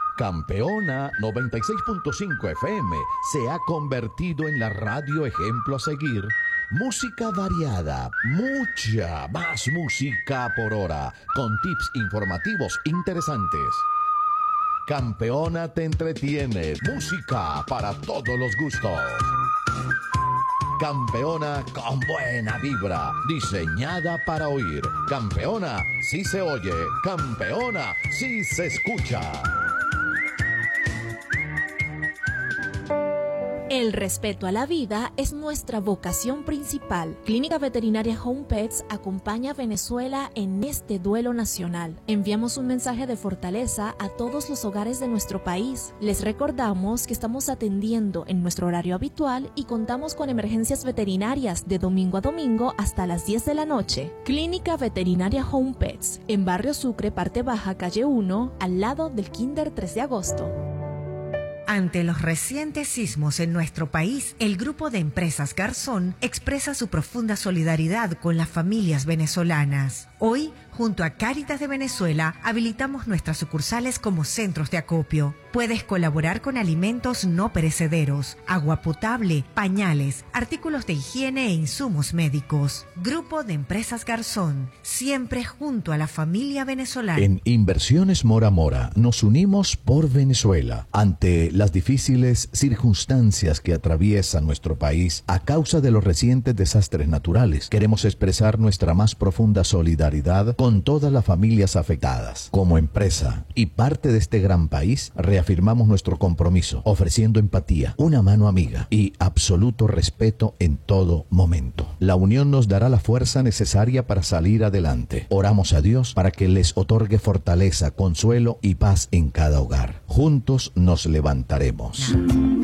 Campeona 96.5 FM se ha convertido en la radio ejemplo a seguir. Música variada, mucha más música por hora, con tips informativos interesantes. Campeona te entretiene, música para todos los gustos. Campeona con buena vibra, diseñada para oír. Campeona sí se oye, Campeona sí se escucha. El respeto a la vida es nuestra vocación principal. Clínica Veterinaria Home Pets acompaña a Venezuela en este duelo nacional. Enviamos un mensaje de fortaleza a todos los hogares de nuestro país. Les recordamos que estamos atendiendo en nuestro horario habitual y contamos con emergencias veterinarias de domingo a domingo hasta las 10 de la noche. Clínica Veterinaria Home Pets, en Barrio Sucre, Parte Baja, calle 1, al lado del Kinder 3 de agosto. Ante los recientes sismos en nuestro país, el Grupo de Empresas Garzón expresa su profunda solidaridad con las familias venezolanas. Hoy, junto a Cáritas de Venezuela, habilitamos nuestras sucursales como centros de acopio. Puedes colaborar con alimentos no perecederos, agua potable, pañales, artículos de higiene e insumos médicos. Grupo de Empresas Garzón, siempre junto a la familia venezolana. En Inversiones Mora Mora nos unimos por Venezuela ante las difíciles circunstancias que atraviesa nuestro país a causa de los recientes desastres naturales. Queremos expresar nuestra más profunda solidaridad con todas las familias afectadas. Como empresa y parte de este gran país, reafirmamos nuestro compromiso, ofreciendo empatía, una mano amiga y absoluto respeto en todo momento. La unión nos dará la fuerza necesaria para salir adelante. Oramos a Dios para que les otorgue fortaleza, consuelo y paz en cada hogar. Juntos nos levantaremos.